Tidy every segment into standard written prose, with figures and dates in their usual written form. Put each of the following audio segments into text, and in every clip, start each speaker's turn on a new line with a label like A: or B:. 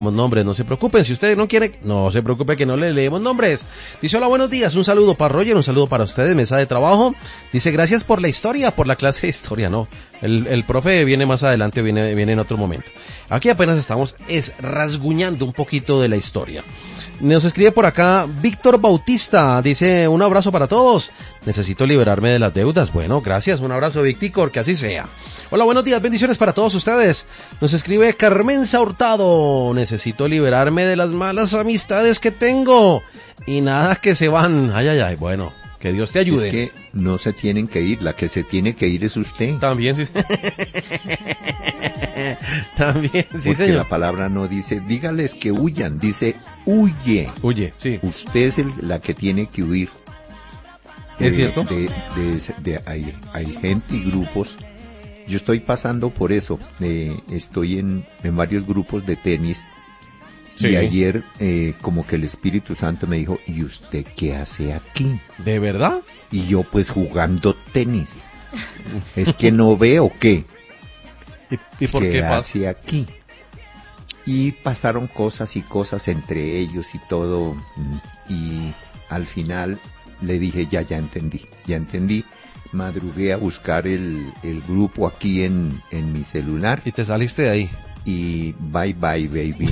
A: nombres, no se preocupen, si ustedes no quieren, no se preocupe que no le leemos nombres. Dice, hola, buenos días, un saludo para Roger, un saludo para ustedes, mesa de trabajo. Dice, gracias por la historia, por la clase de historia, no, el profe viene más adelante, viene en otro momento. Aquí apenas estamos rasguñando un poquito de la historia. Nos escribe por acá Víctor Bautista, dice, un abrazo para todos, necesito liberarme de las deudas. Bueno, gracias, un abrazo Víctor, que así sea. Hola, buenos días, bendiciones para todos ustedes. Nos escribe Carmenza Hurtado, necesito liberarme de las malas amistades que tengo y nada que se van. Ay, ay, ay, bueno, que Dios te ayude.
B: Es que no se tienen que ir, la que se tiene que ir es usted.
A: También, sí. También, sí,
B: porque
A: señor.
B: La palabra no dice, dígales que huyan, dice huye.
A: Huye, sí.
B: Usted es la que tiene que huir.
A: ¿Es cierto?
B: Hay gente y grupos. Yo estoy pasando por eso. Estoy en varios grupos de tenis. Sí. Y ayer como que el Espíritu Santo me dijo, ¿y usted qué hace aquí?
A: ¿De verdad?
B: Y yo pues jugando tenis. ¿Es que no veo qué?
A: ¿Y por qué
B: hace aquí? Y pasaron cosas y cosas entre ellos y todo. Y al final le dije, ya entendí. Madrugué a buscar el grupo aquí en mi celular.
A: Y te saliste de ahí.
B: Y bye bye, baby.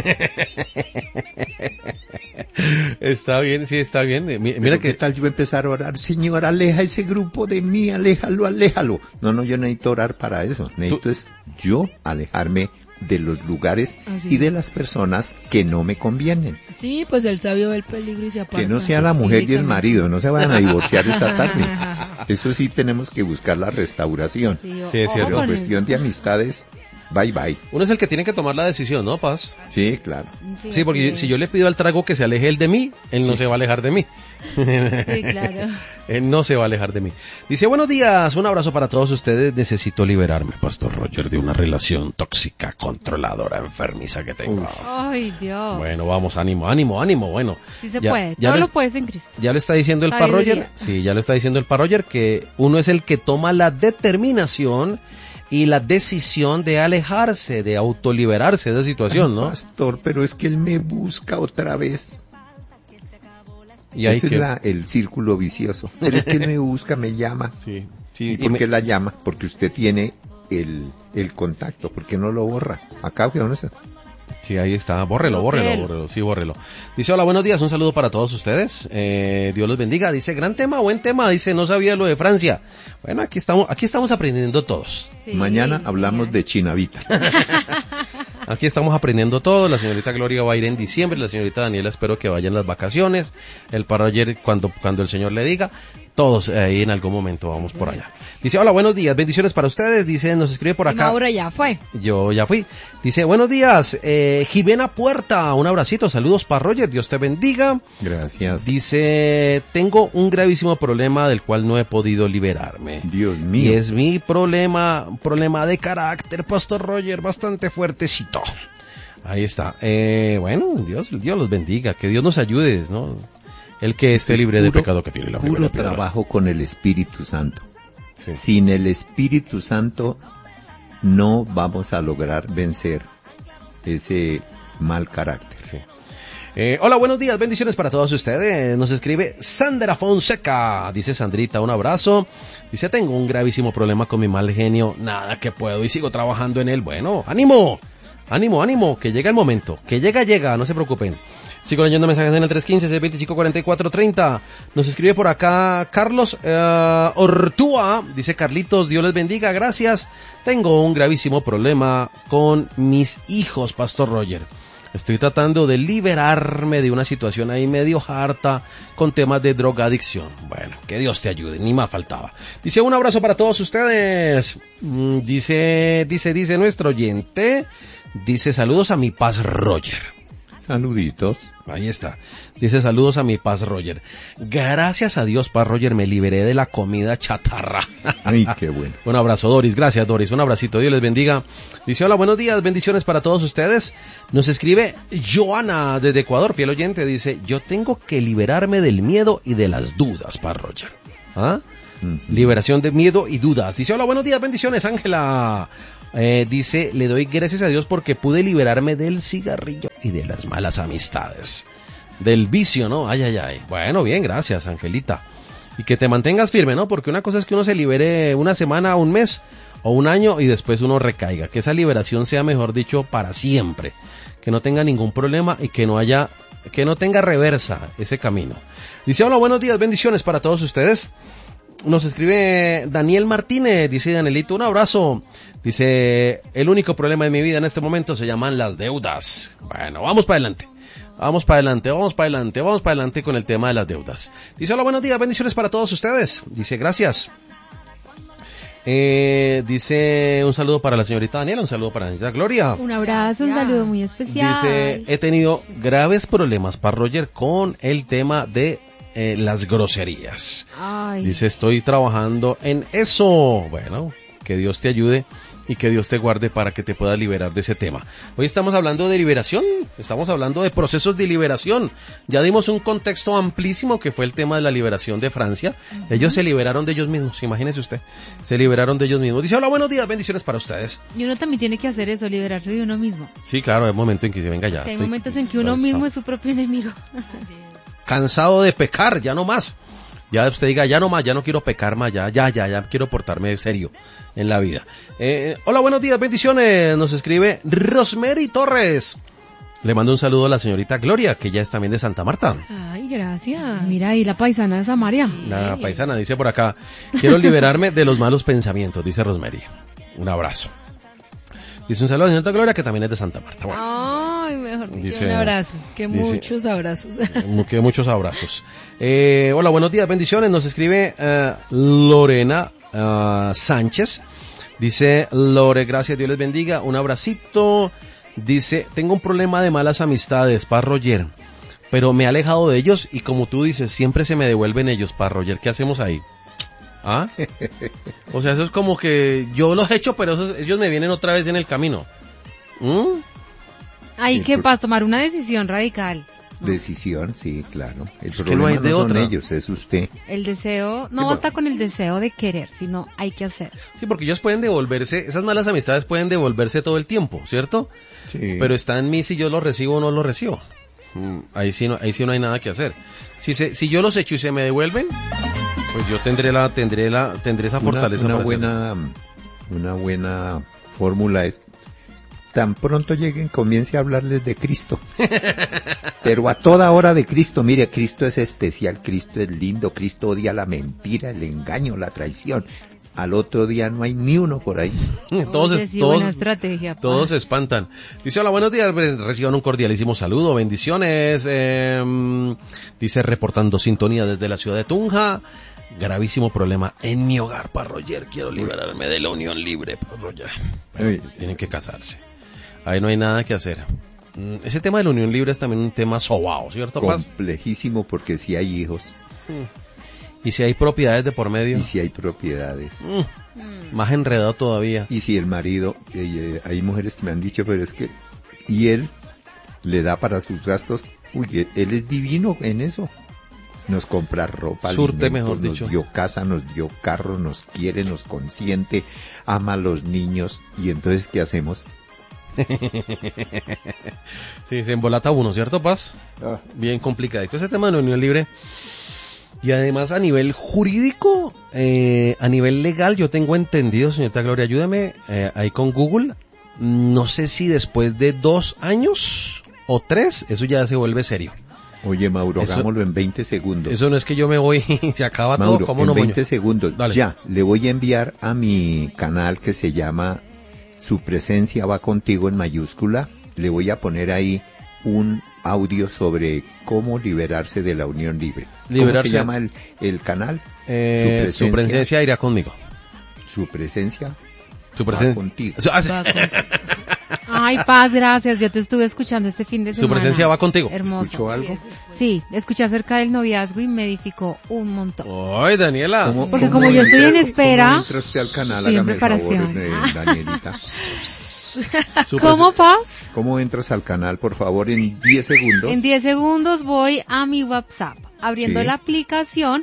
A: Está bien, sí, está bien. Mira que...
B: ¿Qué tal yo empezar a orar? Señor, aleja ese grupo de mí, aléjalo. No, yo necesito orar para eso. Necesito es yo alejarme de los lugares y de las personas que no me convienen.
C: Sí, pues el sabio ve el peligro y se aparta.
B: Que no sea la mujer y el marido, no se vayan a divorciar esta tarde. Eso sí tenemos que buscar la restauración.
A: Sí, es cierto.
B: Pero cuestión de amistades, bye bye.
A: Uno es el que tiene que tomar la decisión, ¿no, Paz?
B: Sí, claro.
A: Sí, porque si yo le pido al trago que se aleje él de mí, él no se va a alejar de mí.
C: Sí, claro.
A: Él no se va a alejar de mí. Dice, buenos días, un abrazo para todos ustedes. Necesito liberarme, Pastor Roger, de una relación tóxica, controladora, enfermiza que tengo.
C: Ay, Dios.
A: Bueno, vamos, ánimo. Bueno.
C: Sí se puede, todo lo puedes en Cristo.
A: Ya lo está diciendo el Pastor Roger. Sí, ya lo está diciendo el Pastor Roger, que uno es el que toma la determinación y la decisión de alejarse, de autoliberarse de esa situación, ¿no?
B: Pastor, pero es que él me busca otra vez.
A: Y
B: ese es el círculo vicioso. Pero es que él me busca, me llama.
A: Sí.
B: ¿Y por qué la llama? Porque usted tiene el contacto. ¿Por qué no lo borra? Acá, ¿qué no es?
A: Sí, ahí está. Bórrelo. Sí, bórrelo. Dice, hola, buenos días. Un saludo para todos ustedes. Dios los bendiga. Dice, gran tema, buen tema. Dice, no sabía lo de Francia. Bueno, aquí estamos aprendiendo todos.
B: Sí, mañana hablamos de Chinavita.
A: Aquí estamos aprendiendo todo. La señorita Gloria va a ir en diciembre. La señorita Daniela espero que vaya en las vacaciones. El Pastor Roger cuando el Señor le diga. Todos ahí en algún momento vamos por allá. Dice, hola, buenos días, bendiciones para ustedes. Dice, nos escribe por acá.
C: Mauro ya fue.
A: Yo ya fui. Dice, buenos días, Jimena Puerta, un abracito, saludos para Roger, Dios te bendiga.
B: Gracias.
A: Dice, tengo un gravísimo problema del cual no he podido liberarme.
B: Dios mío.
A: Y es mi problema de carácter, Pastor Roger, bastante fuertecito. Ahí está. Bueno, Dios los bendiga, que Dios nos ayude, ¿no? El que esté libre de pecado que tiene la primera
B: puro
A: piedra.
B: Trabajo con el Espíritu Santo.
A: Sí.
B: Sin el Espíritu Santo no vamos a lograr vencer ese mal carácter.
A: Sí. Hola, buenos días, bendiciones para todos ustedes. Nos escribe Sandra Fonseca. Dice Sandrita, un abrazo. Dice, tengo un gravísimo problema con mi mal genio. Nada que puedo y sigo trabajando en él. Bueno, ánimo, que llega el momento. Que llega, no se preocupen. Sigo leyendo mensajes en el 315-625-4430. Nos escribe por acá Carlos Ortúa. Dice, Carlitos, Dios les bendiga, gracias. Tengo un gravísimo problema con mis hijos, Pastor Roger. Estoy tratando de liberarme de una situación ahí medio harta con temas de drogadicción. Bueno, que Dios te ayude, ni más faltaba. Dice, un abrazo para todos ustedes. Dice nuestro oyente. Dice, saludos a mi Paz Roger.
B: Saluditos.
A: Ahí está. Dice, saludos a mi Paz Roger. Gracias a Dios, Paz Roger, me liberé de la comida chatarra.
B: Ay, qué bueno.
A: Un abrazo, Doris. Gracias, Doris. Un abracito. Dios les bendiga. Dice, hola, buenos días. Bendiciones para todos ustedes. Nos escribe Joana desde Ecuador, fiel oyente. Dice, yo tengo que liberarme del miedo y de las dudas, Paz Roger. ¿Ah? Liberación de miedo y dudas. Dice, hola, buenos días, bendiciones, Ángela. Dice, le doy gracias a Dios porque pude liberarme del cigarrillo y de las malas amistades. Del vicio, ¿no? Ay, ay, ay. Bueno, bien, gracias, Angelita. Y que te mantengas firme, ¿no? Porque una cosa es que uno se libere una semana, un mes o un año y después uno recaiga. Que esa liberación sea, mejor dicho, para siempre. Que no tenga ningún problema y que no tenga reversa ese camino. Dice, hola, buenos días, bendiciones para todos ustedes. Nos escribe Daniel Martínez, dice Danielito, un abrazo. Dice, el único problema de mi vida en este momento se llaman las deudas. Bueno, vamos para adelante. Vamos para adelante con el tema de las deudas. Dice, hola, buenos días, bendiciones para todos ustedes. Dice, gracias. Dice, un saludo para la señorita Daniela, un saludo para la señorita Gloria.
C: Un abrazo, un saludo muy especial.
A: Dice, he tenido graves problemas para Roger con el tema de las groserías.
C: Ay.
A: Dice, estoy trabajando en eso. Bueno, que Dios te ayude y que Dios te guarde para que te puedas liberar de ese tema. Hoy estamos hablando de liberación, estamos hablando de procesos de liberación. Ya dimos un contexto amplísimo que fue el tema de la liberación de Francia. Ellos se liberaron de ellos mismos, imagínese usted, se liberaron de ellos mismos. Dice, hola, buenos días, bendiciones para ustedes.
C: Y uno también tiene que hacer eso, liberarse de uno mismo.
A: Sí, claro, hay momentos en que se venga ya.
C: Hay momentos en que uno mismo es su propio enemigo.
D: Así es.
A: Cansado de pecar, ya no más. Ya usted diga, ya no más, ya no quiero pecar más, ya quiero portarme serio en la vida. Hola, buenos días, bendiciones, nos escribe Rosemary Torres. Le mando un saludo a la señorita Gloria, que ya es también de Santa Marta.
C: Ay, gracias. Mira ahí la paisana de Samaria.
A: La paisana dice por acá, quiero liberarme de los malos pensamientos, dice Rosemary. Un abrazo. Dice un saludo a la señorita Gloria, que también es de Santa Marta. Bueno.
C: Ay, mejor
A: Dice,
C: un abrazo.
D: Que
A: dice,
D: muchos abrazos.
A: Que muchos abrazos. Hola, buenos días, bendiciones. Nos escribe Lorena Sánchez. Dice, Lore, gracias, Dios les bendiga. Un abracito. Dice, tengo un problema de malas amistades, pa' Roger, pero me he alejado de ellos y como tú dices, siempre se me devuelven ellos, pa' Roger. ¿Qué hacemos ahí? ¿Ah? O sea, eso es como que yo los echo, pero ellos me vienen otra vez en el camino.
C: Hay que tomar una decisión radical.
B: Decisión, sí, claro. El
A: que
B: problema
A: no hay de
B: son
A: otra.
B: ellos, es usted.
C: El deseo no
A: Sí,
C: basta con el deseo de querer, sino hay que hacer.
A: Sí, porque ellos pueden devolverse, esas malas amistades pueden devolverse todo el tiempo, ¿cierto?
B: Sí.
A: Pero está en mí si yo los recibo o no los recibo. Ahí sí no hay nada que hacer. Si yo los echo y se me devuelven, pues yo tendré esa fortaleza.
B: Una buena fórmula es, tan pronto lleguen, comience a hablarles de Cristo. Pero a toda hora de Cristo. Mire, Cristo es especial, Cristo es lindo, Cristo odia la mentira, el engaño, la traición. Al otro día no hay ni uno por ahí.
C: Buena estrategia.
A: Todos se espantan. Dice, hola, buenos días, reciban un cordialísimo saludo, bendiciones. Dice, reportando sintonía desde la ciudad de Tunja. Gravísimo problema en mi hogar, pa' Roger. Quiero liberarme de la unión libre, pa' Roger. Tienen que casarse. Ahí no hay nada que hacer. Ese tema de la unión libre es también un tema sobao, ¿cierto, Paz?
B: Complejísimo, porque si hay hijos.
A: Y si hay propiedades de por medio.
B: Y si hay propiedades.
A: Más enredado todavía.
B: Y si el marido, hay mujeres que me han dicho, pero es que, y él le da para sus gastos, él es divino en eso. Nos compra ropa,
A: surte,
B: alimentos,
A: mejor dicho.
B: Nos dio casa, nos dio carro, nos quiere, nos consiente, ama a los niños, y entonces, ¿qué hacemos?
A: Sí, se embolata uno, ¿cierto, Paz? Bien complicadito ese tema de la unión libre. Y además a nivel jurídico, a nivel legal, yo tengo entendido, señorita Gloria, ayúdame ahí con Google, no sé si después de 2 años o 3, eso ya se vuelve serio.
B: Oye, Mauro, hagámoslo en 20 segundos.
A: Eso no es que yo me voy y se acaba
B: Mauro,
A: todo, ¿cómo
B: en
A: no?
B: 20 segundos,
A: Dale.
B: Ya, le voy a enviar a mi canal que se llama Su Presencia Va Contigo en mayúscula, le voy a poner ahí un audio sobre cómo liberarse de la unión libre. ¿Cómo se llama el canal?
A: Su presencia irá conmigo.
B: Su presencia
A: va
B: contigo.
C: Ay, Paz, gracias. Yo te estuve escuchando este fin de semana.
A: Su presencia va contigo.
C: Hermoso.
B: ¿Escuchó algo?
C: Sí, escuché acerca del noviazgo y me edificó un montón.
A: Ay, Daniela.
C: Porque como yo estoy en espera,
B: ¿Cómo entra usted al canal?
C: estoy en
B: Hágame el favor,
C: preparación.
B: Danielita.
C: ¿Cómo, Paz?
B: ¿Cómo entras al canal, por favor, en 10 segundos?
C: En 10 segundos voy a mi WhatsApp, abriendo
B: Sí.
C: la aplicación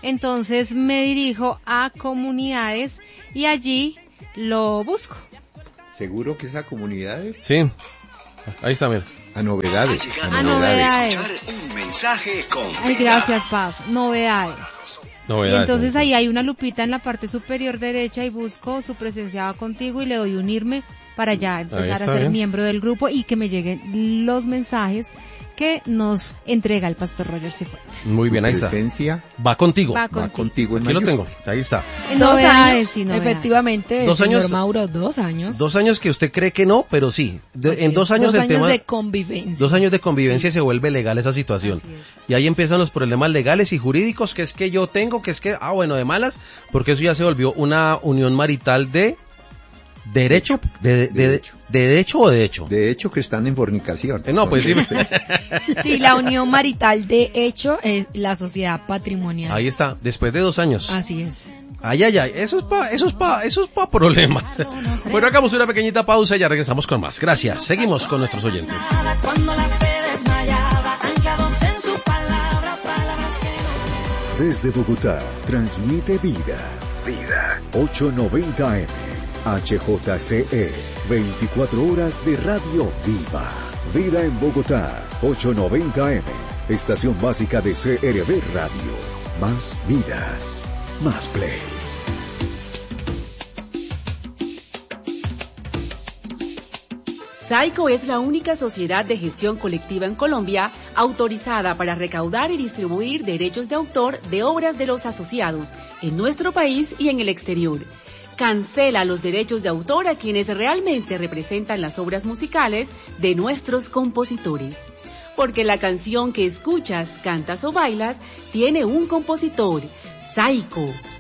C: Entonces me dirijo a comunidades y allí lo busco.
B: ¿Seguro que esa comunidad es?
A: Sí, ahí está, mira.
B: A novedades.
C: A novedades.
D: Un mensaje con
C: Ay, gracias, Paz. Novedades. Y entonces ahí hay una lupita en la parte superior derecha y busco su presencia contigo y le doy unirme para ya empezar a ser
A: bien.
C: miembro del grupo y que me lleguen los mensajes que nos entrega el Pastor Roger Cifuentes.
A: Muy bien, ahí está.
B: Presencia
A: Va contigo.
C: Va
B: va contigo en
A: Aquí lo
B: mayúscula.
A: tengo, ahí está.
C: Novedades y novedades.
E: Efectivamente,
A: 2
E: señor
A: años.
E: Mauro, 2 años.
A: 2 años que usted cree que no, pero sí. En 2 años el tema...
E: de convivencia.
A: 2 años de convivencia se vuelve legal esa situación.
C: Así es.
A: Y ahí empiezan los problemas legales y jurídicos, que es que yo tengo, que es que, bueno, de malas, porque eso ya se volvió una unión marital de derecho, de hecho o de hecho.
B: De hecho, que están en fornicación.
A: No, pues sí.
E: Sí, la unión marital de hecho es la sociedad patrimonial.
A: Ahí está, después de 2 años.
E: Así es.
A: Ay, eso es pa problemas. Bueno, hagamos una pequeñita pausa y ya regresamos con más. Gracias. Seguimos con nuestros oyentes.
F: Cuando la fe desmayaba, anclados en su palabra, palabras que nos...
G: Desde Bogotá, transmite Vida. Vida. 890 AM. HJCE. 24 horas de radio viva. Vida en Bogotá. 890 AM. Estación básica de CRB Radio. Más vida. Más play.
H: SAICO es la única sociedad de gestión colectiva en Colombia autorizada para recaudar y distribuir derechos de autor de obras de los asociados en nuestro país y en el exterior. Cancela los derechos de autor a quienes realmente representan las obras musicales de nuestros compositores. Porque la canción que escuchas, cantas o bailas tiene un compositor. SAICO,